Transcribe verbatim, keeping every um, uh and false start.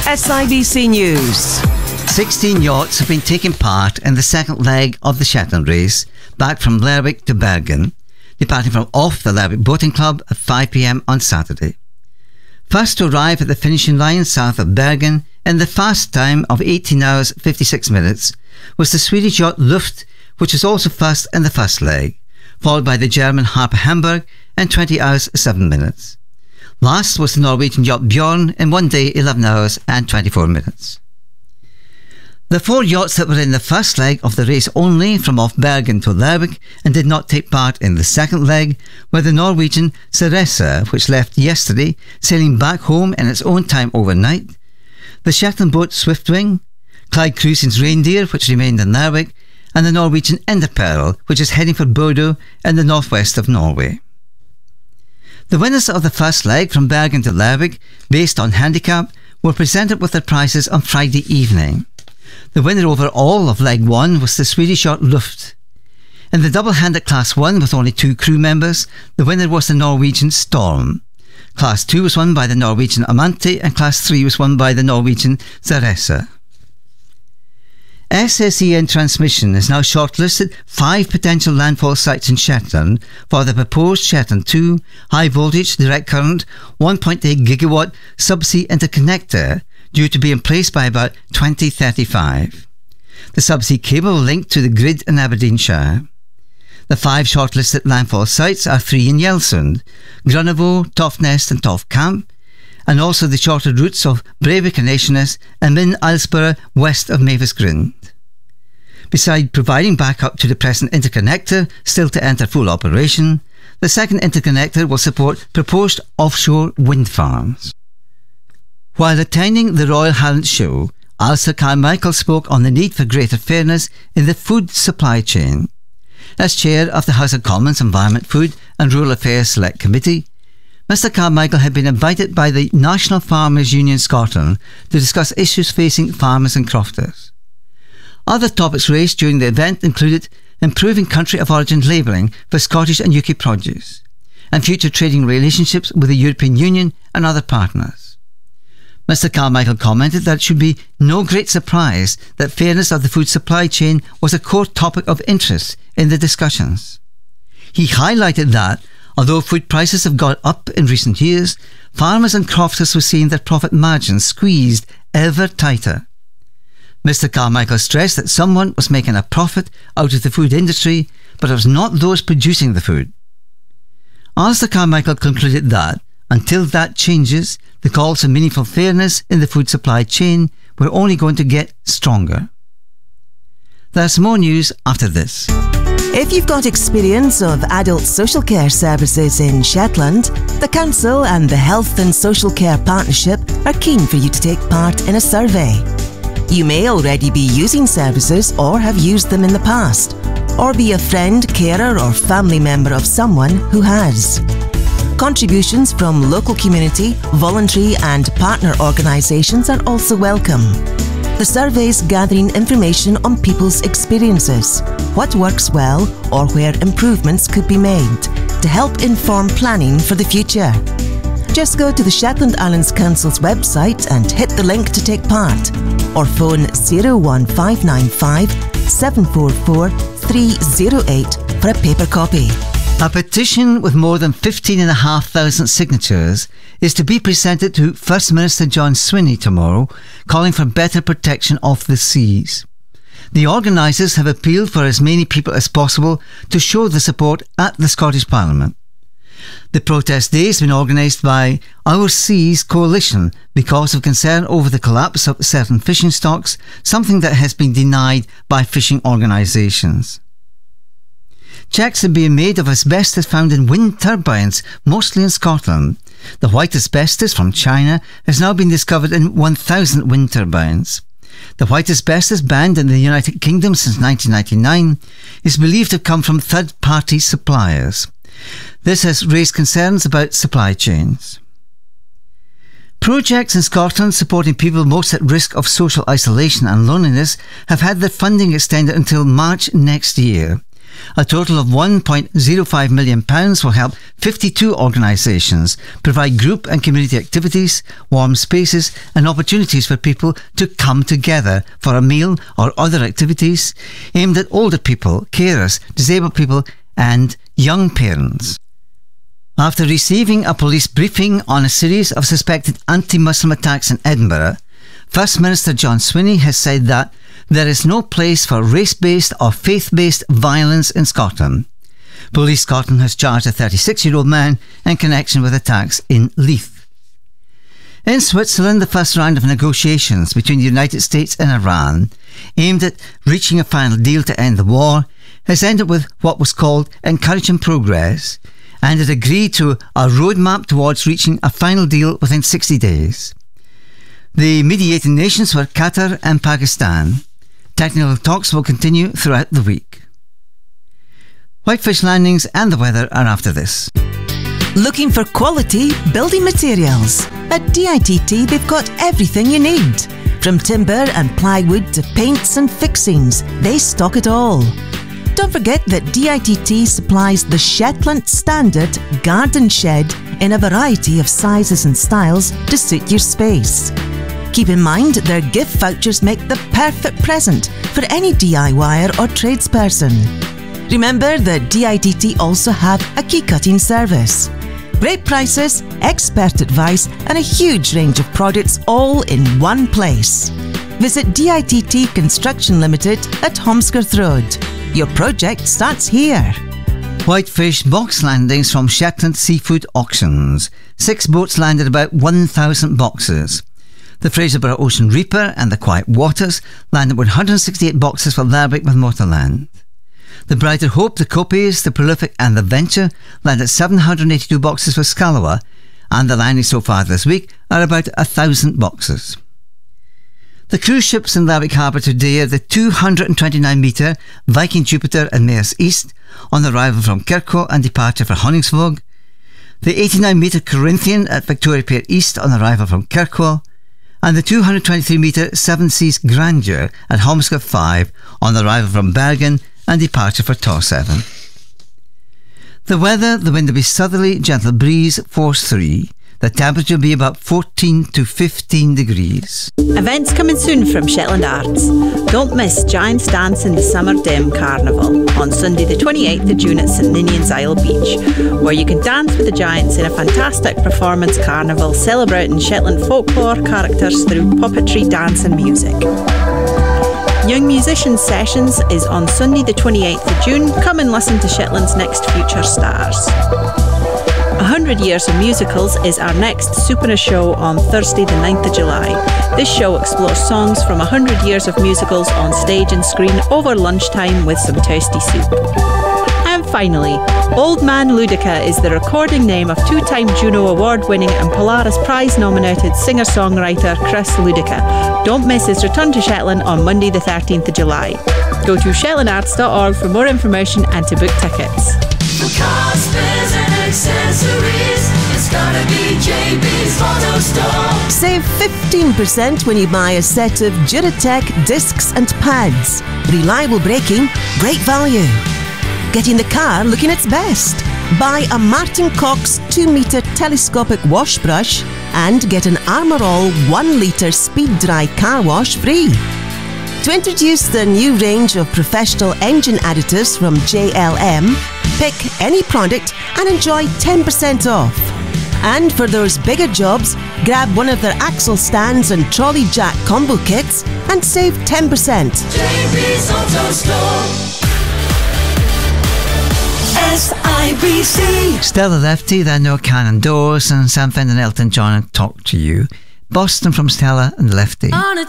S I B C News. sixteen yachts have been taking part in the second leg of the Shetland race, back from Lerwick to Bergen, departing from off the Lerwick Boating Club at five p m on Saturday. First to arrive at the finishing line south of Bergen in the fast time of eighteen hours fifty-six minutes was the Swedish yacht Luft, which was also first in the first leg, followed by the German Harper Hamburg in twenty hours seven minutes. Last was the Norwegian yacht Bjorn in one day eleven hours and twenty-four minutes. The four yachts that were in the first leg of the race only from off Bergen to Lerwick and did not take part in the second leg were the Norwegian Ceresa, which left yesterday, sailing back home in its own time overnight, the Shetland boat Swiftwing, Clyde Cruising's Reindeer, which remained in Lerwick, and the Norwegian Inderpearl, which is heading for Bodo in the northwest of Norway. The winners of the first leg from Bergen to Lerwick, based on handicap, were presented with their prizes on Friday evening. The winner overall of leg one was the Swedish yacht Luft. In the double-handed Class one with only two crew members, the winner was the Norwegian Storm. Class two was won by the Norwegian Amante and Class three was won by the Norwegian Ceresa. S S E N Transmission has now shortlisted five potential landfall sites in Shetland for the proposed Shetland two high voltage direct current one point eight gigawatt subsea interconnector due to be in place by about twenty thirty-five. The subsea cable will link to the grid in Aberdeenshire. The five shortlisted landfall sites are three in Yelsund, Grunnevo, Toftnest and Toft Camp, and also the shorter routes of Breivik and Nationess and Min Aylesborough west of Mavis Grind. Besides providing backup to the present interconnector, still to enter full operation, the second interconnector will support proposed offshore wind farms. While attending the Royal Highland Show, Alistair Carmichael spoke on the need for greater fairness in the food supply chain. As chair of the House of Commons Environment, Food and Rural Affairs Select Committee, Mr Carmichael had been invited by the National Farmers Union Scotland to discuss issues facing farmers and crofters. Other topics raised during the event included improving country of origin labelling for Scottish and U K produce, and future trading relationships with the European Union and other partners. Mr Carmichael commented that it should be no great surprise that fairness of the food supply chain was a core topic of interest in the discussions. He highlighted that, although food prices have gone up in recent years, farmers and crofters were seeing their profit margins squeezed ever tighter. Mr Carmichael stressed that someone was making a profit out of the food industry, but it was not those producing the food. Alistair Carmichael concluded that, until that changes, the calls for meaningful fairness in the food supply chain were only going to get stronger. There's more news after this. If you've got experience of adult social care services in Shetland, the Council and the Health and Social Care Partnership are keen for you to take part in a survey. You may already be using services or have used them in the past, or be a friend, carer or family member of someone who has. Contributions from local community, voluntary and partner organisations are also welcome. The survey's gathering information on people's experiences, what works well or where improvements could be made to help inform planning for the future. Just go to the Shetland Islands Council's website and hit the link to take part, or phone zero one five nine five seven four four three zero eight for a paper copy. A petition with more than fifteen thousand five hundred signatures is to be presented to First Minister John Swinney tomorrow, calling for better protection of the seas. The organisers have appealed for as many people as possible to show the support at the Scottish Parliament. The protest day has been organised by Our Seas Coalition because of concern over the collapse of certain fishing stocks, something that has been denied by fishing organisations. Checks are being made of asbestos found in wind turbines, mostly in Scotland. The white asbestos from China has now been discovered in one thousand wind turbines. The white asbestos, banned in the United Kingdom since nineteen ninety-nine, is believed to have come from third-party suppliers. This has raised concerns about supply chains. Projects in Scotland supporting people most at risk of social isolation and loneliness have had their funding extended until March next year. A total of one point zero five million pounds will help fifty-two organisations provide group and community activities, warm spaces and opportunities for people to come together for a meal or other activities aimed at older people, carers, disabled people and young parents. After receiving a police briefing on a series of suspected anti-Muslim attacks in Edinburgh, First Minister John Swinney has said that there is no place for race-based or faith-based violence in Scotland. Police Scotland has charged a thirty-six-year-old man in connection with attacks in Leith. In Switzerland, the first round of negotiations between the United States and Iran, aimed at reaching a final deal to end the war, has ended with what was called encouraging progress, and it agreed to a roadmap towards reaching a final deal within sixty days. The mediating nations were Qatar and Pakistan. Technical talks will continue throughout the week. Whitefish landings and the weather are after this. Looking for quality building materials? At D I T T they've got everything you need. From timber and plywood to paints and fixings, they stock it all. Don't forget that D I T T supplies the Shetland Standard Garden Shed in a variety of sizes and styles to suit your space. Keep in mind their gift vouchers make the perfect present for any DIYer or tradesperson. Remember that D I T T also have a key cutting service. Great prices, expert advice and a huge range of products all in one place. Visit D I T T Construction Limited at Holmescroft Road. Your project starts here. Whitefish box landings from Shetland Seafood Auctions. Six boats landed about one thousand boxes. The Fraserburgh Ocean Reaper and the Quiet Waters landed one hundred sixty-eight boxes for Lerwick with Motorland. The Brighter Hope, the Copies, the Prolific and the Venture landed seven hundred eighty-two boxes for Scalawa, and the landings so far this week are about one thousand boxes. The cruise ships in Lerwick Harbour today are the two hundred twenty-nine metre Viking Jupiter and Maersk East on arrival from Kirkwall and departure for Honningsvåg, the eighty-nine metre Corinthian at Victoria Pier East on arrival from Kirkwall, and the two hundred twenty-three metre Seven Seas Grandeur at Holmescroft five on arrival from Bergen and departure for Torseven. The weather, the wind will be southerly, gentle breeze, force three. The temperature will be about fourteen to fifteen degrees. Events coming soon from Shetland Arts. Don't miss Giants Dance in the Summer Dame Carnival on Sunday the twenty-eighth of June at St Ninian's Isle Beach, where you can dance with the Giants in a fantastic performance carnival celebrating Shetland folklore characters through puppetry, dance and music. Young Musicians Sessions is on Sunday the twenty-eighth of June. Come and listen to Shetland's next future stars. one hundred Years of Musicals is our next Supernova show on Thursday the ninth of July. This show explores songs from one hundred years of musicals on stage and screen over lunchtime with some toasty soup. And finally, Old Man Ludica is the recording name of two-time Juno Award-winning and Polaris Prize-nominated singer-songwriter Chris Ludica. Don't miss his return to Shetland on Monday the thirteenth of July. Go to shetland arts dot org for more information and to book tickets. For cars, spares and accessories, it's gotta be J B's Auto Store. Save fifteen percent when you buy a set of Duratec discs and pads. Reliable braking, great value. Getting the car looking its best. Buy a Martin Cox two metre telescopic wash brush and get an Armour All one litre speed dry car wash free. To introduce the new range of professional engine additives from J L M, pick any product and enjoy ten percent off. And for those bigger jobs, grab one of their axle stands and trolley jack combo kits and save ten percent. J B's Auto Store. S I B C. Stella Lefty, then Noah Cannon Doors, and Sam Fender and Elton John talk to you. Boston from Stella and Lefty. On a